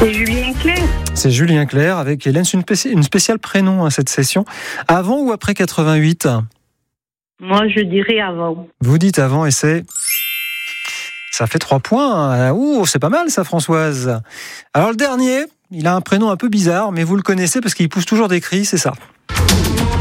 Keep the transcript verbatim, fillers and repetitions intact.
C'est Julien Clerc. C'est Julien Clerc avec Hélène. C'est une, spéci- une spéciale prénom, hein, cette session. Avant ou après quatre-vingt-huit ? Moi, je dirais avant. Vous dites avant et c'est... Ça fait trois points. Ouh, c'est pas mal ça, Françoise. Alors le dernier, il a un prénom un peu bizarre, mais vous le connaissez parce qu'il pousse toujours des cris, c'est ça.